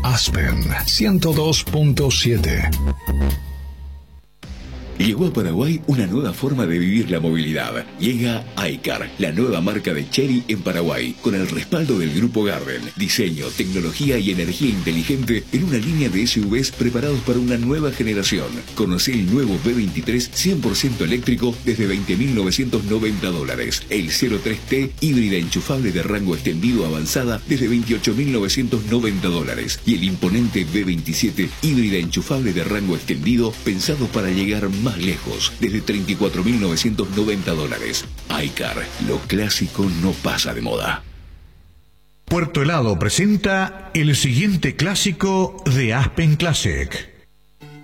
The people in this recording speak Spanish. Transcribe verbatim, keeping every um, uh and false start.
Aspen ciento dos punto siete. Llegó a Paraguay una nueva forma de vivir la movilidad. Llega iCar, la nueva marca de Chery en Paraguay, con el respaldo del Grupo Garden. Diseño, tecnología y energía inteligente en una línea de S U Vs preparados para una nueva generación. Conocé el nuevo B veintitrés cien por ciento eléctrico desde veinte mil novecientos noventa dólares. El cero tres T híbrida enchufable de rango extendido avanzada desde veintiocho mil novecientos noventa dólares. Y el imponente B veintisiete híbrida enchufable de rango extendido pensado para llegar más lejos, desde treinta y cuatro mil novecientos noventa dólares. iCar, lo clásico no pasa de moda. Puerto Helado presenta el siguiente clásico de Aspen Classic.